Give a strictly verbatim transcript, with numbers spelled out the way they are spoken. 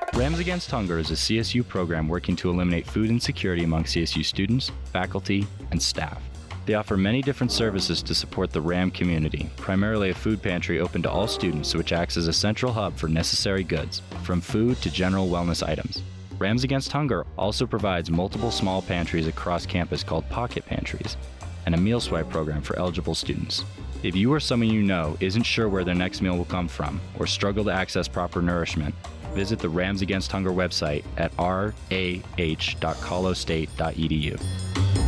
Rams Against Hunger is a C S U program working to eliminate food insecurity among C S U students, faculty, and staff. They offer many different services to support the RAM community, primarily a food pantry open to all students which acts as a central hub for necessary goods, from food to general wellness items. Rams Against Hunger also provides multiple small pantries across campus called pocket pantries, and a meal swipe program for eligible students. If you or someone you know isn't sure where their next meal will come from or struggle to access proper nourishment, visit the Rams Against Hunger website at r a h dot colostate dot e d u.